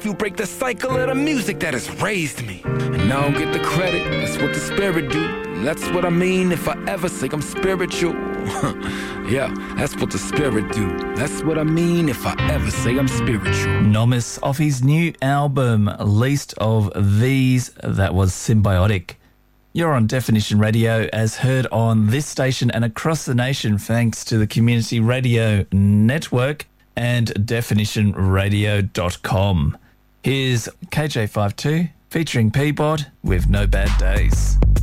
you break the cycle of the music that has raised me. And I don't get the credit, that's what the spirit do. That's what I mean if I ever say I'm spiritual. Yeah, that's what the spirit do. That's what I mean if I ever say I'm spiritual. Nomis off his new album, Least of These, that was Symbiotic. You're on Definition Radio, as heard on this station and across the nation thanks to the Community Radio Network and definitionradio.com. Here's KJ52 featuring Peabod with No Bad Days.